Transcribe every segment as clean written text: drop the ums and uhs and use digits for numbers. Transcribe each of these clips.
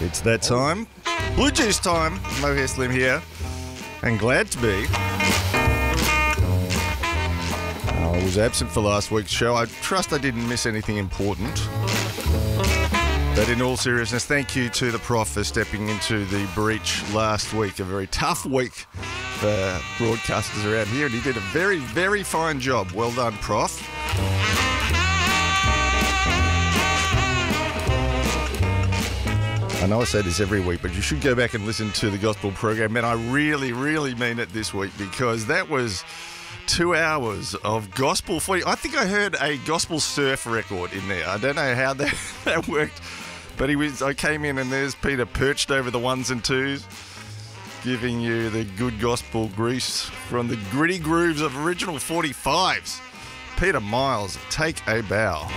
It's that time. Blue Juice time. Mohair Slim here. And glad to be. I was absent for last week's show. I trust I didn't miss anything important. But in all seriousness, thank you to the Prof for stepping into the breach last week. A very tough week for broadcasters around here. And he did a very, very fine job. Well done, Prof. I know I say this every week, but you should go back and listen to the gospel program. And I really, really mean it this week, because that was 2 hours of gospel footy. I think I heard a gospel surf record in there. I don't know how that worked, but I came in and there's Peter perched over the ones and twos, giving you the good gospel grease from the gritty grooves of original 45s. Peter Miles, take a bow.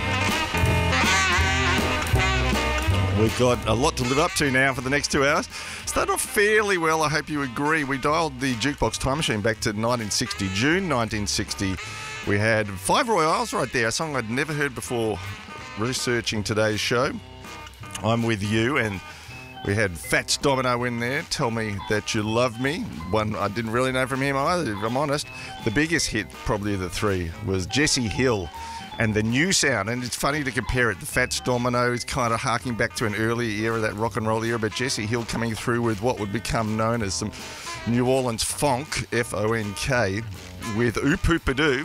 We've got a lot to live up to now for the next 2 hours. Started off fairly well, I hope you agree. We dialed the Jukebox Time Machine back to 1960, June 1960. We had Five Royales right there, a song I'd never heard before researching today's show. I'm With You, and we had Fats Domino in there, Tell Me That You Love Me. One I didn't really know from him either, if I'm honest. The biggest hit, probably of the three, was Jesse Hill and the New Sound. And it's funny to compare it. The Fats Domino is kind of harking back to an earlier era, that rock and roll era, but Jesse Hill coming through with what would become known as some New Orleans funk, F-O-N-K, with Oop Oopadoo.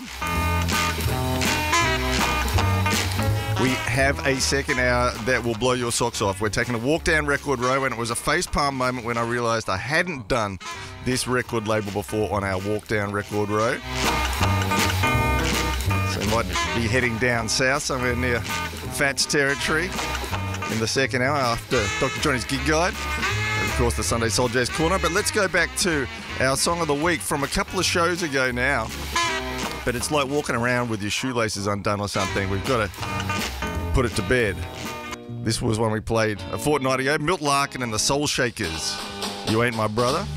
We have a second hour that will blow your socks off. We're taking a walk down Record Row, and it was a facepalm moment when I realised I hadn't done this record label before on our walk down Record Row. So we might be heading down south, somewhere near Fats territory, in the second hour after Dr. Johnny's Gig Guide. And of course, the Sunday Soul Jazz Corner. But let's go back to our Song of the Week from a couple of shows ago now. But it's like walking around with your shoelaces undone or something. We've got to put it to bed. This was one we played a fortnight ago. Milt Larkin and the Soul Shakers. You Ain't My Brother.